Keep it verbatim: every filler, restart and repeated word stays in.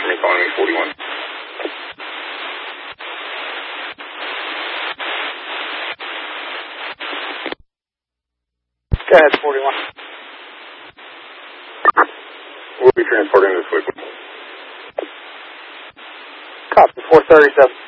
for me calling me forty-one. Go ahead, forty-one. We'll be transporting this week. Copy, four thirty-seven.